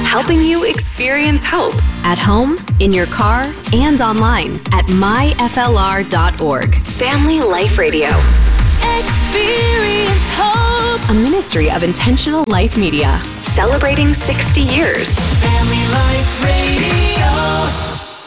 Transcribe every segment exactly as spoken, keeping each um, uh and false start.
helping you experience hope at home, in your car, and online at my f l r dot org. Family Life Radio. Experience hope. A ministry of Intentional Life Media. Celebrating sixty years. Family Life Radio.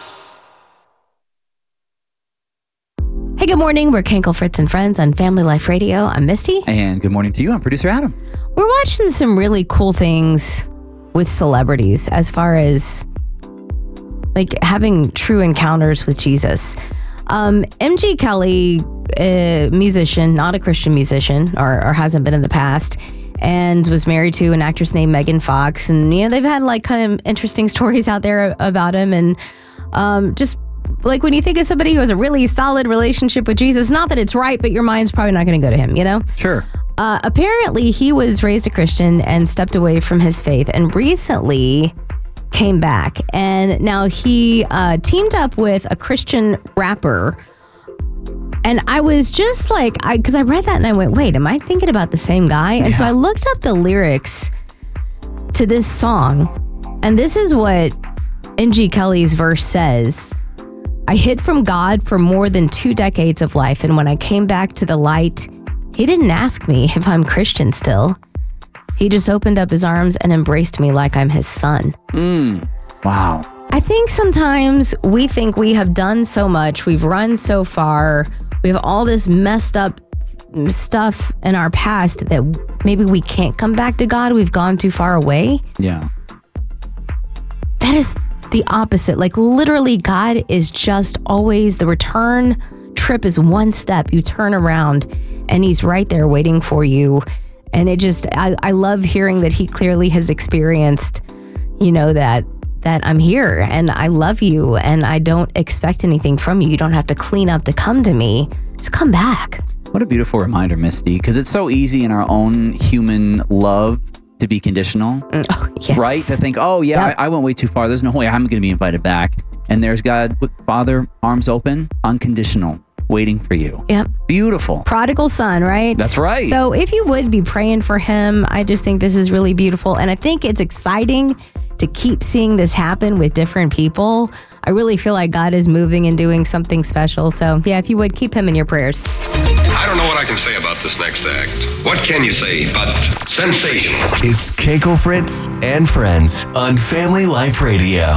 Hey, good morning. We're Kenkel, Fritz, and Friends on Family Life Radio. I'm Misty. And good morning to you. I'm producer Adam. We're watching some really cool things with celebrities as far as like having true encounters with Jesus. Um, M G Kelly, a musician, not a Christian musician, or, or hasn't been in the past, and was married to an actress named Megan Fox. And, you know, they've had like kind of interesting stories out there about him. And um, just like when you think of somebody who has a really solid relationship with Jesus, not that it's right, but your mind's probably not going to go to him, you know? Sure. Uh, apparently, he was raised a Christian and stepped away from his faith and recently came back. And now he uh, teamed up with a Christian rapper. And I was just like, I because I read that and I went, wait, am I thinking about the same guy? And yeah. So I looked up the lyrics to this song. And this is what M G Kelly's verse says. I hid from God for more than two decades of life. And when I came back to the light, he didn't ask me if I'm Christian still. He just opened up his arms and embraced me like I'm his son. Mm. Wow. I think sometimes we think we have done so much. We've run so far. We have all this messed up stuff in our past that maybe we can't come back to God. We've gone too far away. Yeah. That is the opposite. Like literally, God is just always, the return trip is one step. You turn around and he's right there waiting for you. And it just, I, I love hearing that he clearly has experienced, you know, that that I'm here and I love you and I don't expect anything from you. You don't have to clean up to come to me. Just come back. What a beautiful reminder, Misty, because it's so easy in our own human love to be conditional, oh, yes. right? To think, oh yeah, yep. I, I went way too far. There's no way I'm going to be invited back. And there's God, Father, arms open, unconditional, waiting for you. Yep. Beautiful. Prodigal son, right? That's right. So if you would be praying for him, I just think this is really beautiful. And I think it's exciting to keep seeing this happen with different people. I really feel like God is moving and doing something special. So yeah, if you would, keep him in your prayers. I don't know what I can say about this next act. What can you say but sensational? It's Kenkel, Fritz, and Friends on Family Life Radio.